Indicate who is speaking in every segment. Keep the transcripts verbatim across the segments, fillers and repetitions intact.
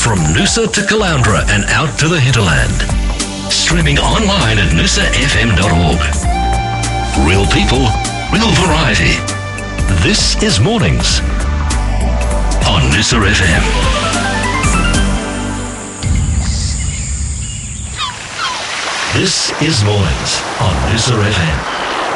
Speaker 1: From Noosa to Caloundra and out to the hinterland. Streaming online at noosa f m dot org. Real people, real variety. This is Mornings on Noosa F M. This is Mornings on Noosa F M.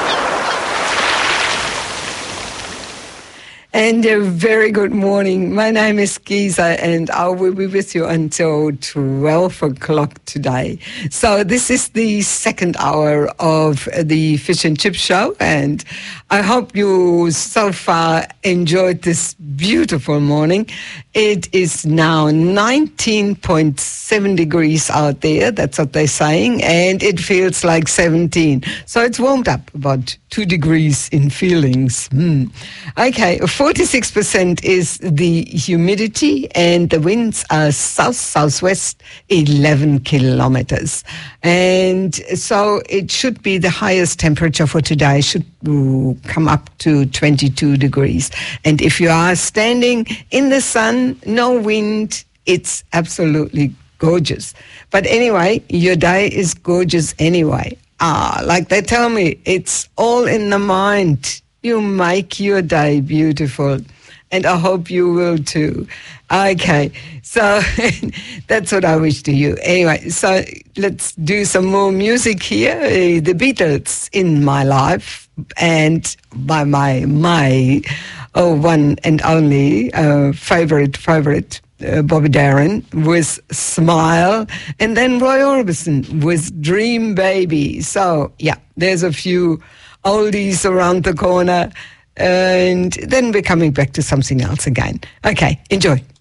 Speaker 2: And a very good morning. My name is Giza and I will be with you until twelve o'clock today. So this is the second hour of the Fish and Chip Show, and I hope you so far enjoyed this beautiful morning. It is now nineteen point seven degrees out there, that's what they're saying, and it feels like seventeen. So it's warmed up about two degrees in feelings. Hmm. Okay, forty-six percent is the humidity and the winds are south-southwest eleven kilometers. And so it should be the highest temperature for today, should come up to twenty-two degrees. And if you are standing in the sun, no wind, it's absolutely gorgeous. But anyway, your day is gorgeous anyway. Ah, like they tell me, it's all in the mind. You make your day beautiful. And I hope you will too. Okay, so that's what I wish to you. Anyway, so let's do some more music here. Uh, the Beatles in my life, and by my, my oh, one and only uh, favorite, favorite, Uh, Bobby Darin with Smile, and then Roy Orbison with Dream Baby. So, yeah, there's a few oldies around the corner, and then we're coming back to something else again. Okay, enjoy.